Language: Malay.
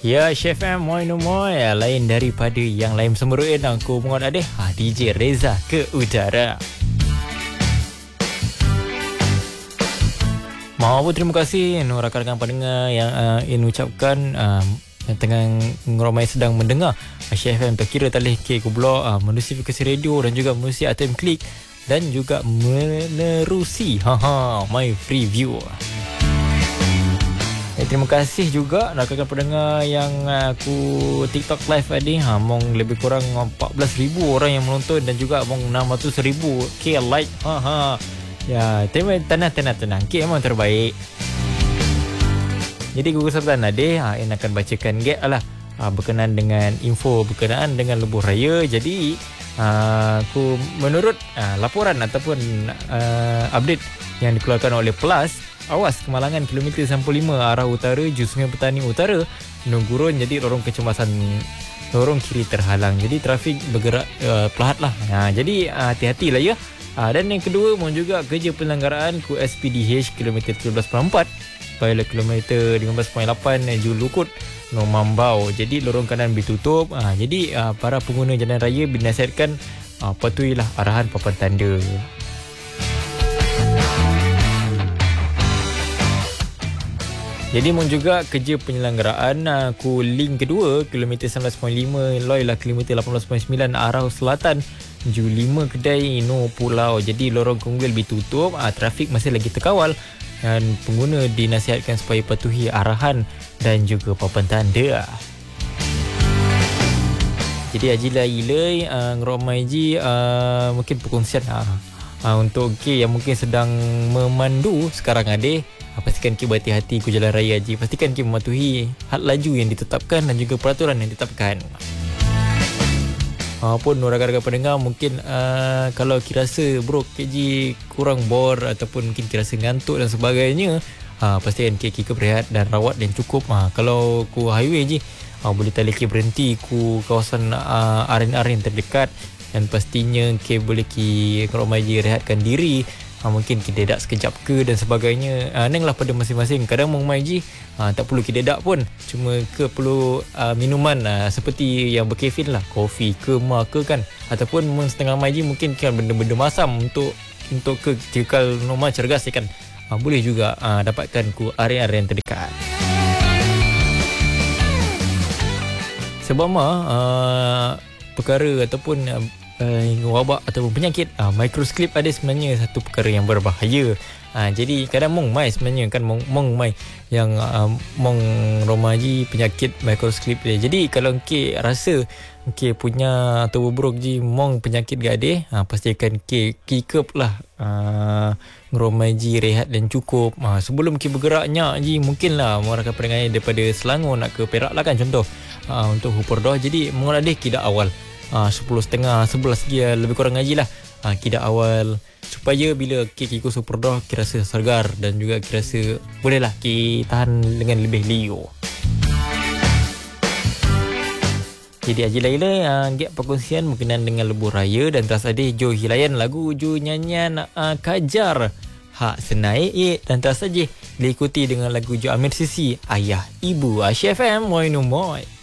Ya, Chef M, moi no moi. Lain daripada yang lain semeruin aku mengot adeh. DJ Reza ke udara. Mau terima kasih rakan-rakan pendengar yang ingin ucapkan yang tengah ngeromai sedang mendengar Chef M, tak kira talih ke blog, menusifikasi radio dan juga menusi ATM Klik dan juga menerusi my free view. Terima kasih juga rakan-rakan pendengar yang aku TikTok live tadi. Mong lebih kurang 14,000 orang yang menonton dan juga mong 600,000 like. Ya, tenang. Ke memang terbaik. Jadi Google Sabtan Nade yang akan bacakan lah berkenaan dengan info berkenaan dengan lebuh raya. Jadi aku menurut laporan ataupun update yang dikeluarkan oleh Plus, awas kemalangan kilometer 95 arah utara Sungai Petani Utara menggurun, jadi lorong kecemasan lorong kiri terhalang, jadi trafik bergerak perlahan lah. Jadi hati-hatilah ya. Dan yang kedua mohon juga kerja penyelenggaraan QSPDH kilometer 13.4 pilot kilometer 15.8 Julukut No Mambau, jadi lorong kanan ditutup. Jadi para pengguna jalan raya dinasihatkan patuhilah arahan papan tanda. Jadi mohon juga kerja penyelenggaraan link kedua kilometer 19.5 loi lah kilometer 18.9 arah selatan Ju5 Kedai No Pulau. Jadi lorong Konggel ditutup, trafik masih lagi terkawal dan pengguna dinasihatkan supaya patuhi arahan dan juga papan tanda. Jadi ajilah ilai ngeromai ji mungkin perkongsian untuk yang mungkin sedang memandu sekarang ada. Pastikan kita berhati-hati ke jalan raya haji. Pastikan kita mematuhi had laju yang ditetapkan dan juga peraturan yang ditetapkan. Pun rakan-rakan pendengar mungkin kalau kita rasa bro KG kurang bor ataupun mungkin kita rasa ngantuk dan sebagainya, pastikan kita berehat dan rawat yang cukup. Kalau ku highway je, boleh tali kita berhenti ku kawasan aren-aren terdekat dan pastinya kita boleh kita ramai je rehatkan diri. Mungkin kita dedak sekejap ke dan sebagainya. Nenglah pada masing-masing. Kadang mong mai ji tak perlu kita dedak pun. Cuma ke perlu minuman seperti yang berkafein lah, kopi ke ma ke kan, ataupun setengah mai ji mungkin kan benda-benda masam untuk ke cikal normal cergas kan. Boleh juga dapatkan ku area-area yang terdekat. Sebab perkara ataupun wabak ataupun penyakit mikroskip ada sebenarnya satu perkara yang berbahaya. Jadi kadang mong mai sebenarnya kan mong mai yang mong romaji penyakit mikroskip dia. Jadi kalau ke rasa ke punya atau buruk ji mong penyakit gade, pastikan ke kikep lah ngeromaji rehat dan cukup. Sebelum ke bergeraknya ji mungkinlah mereka pendengar daripada Selangor nak ke Perak lah kan contoh untuk Hupordoh. Jadi mengoleh kita awal 10.30 11 dia lebih kurang ngaji lah kira awal supaya bila kiko Superdoh kira rasa segar dan juga kira rasa bolehlah kita tahan dengan lebih liu. Jadi Haji Laila gap perkongsian berkenaan dengan lebuh raya dan terus ada Jo Hilayan lagu Jo nyanyian Kajar Hak Senai dan terus saja diikuti dengan lagu Jo Amir Sisi Ayah Ibu. Chef M moi no moi.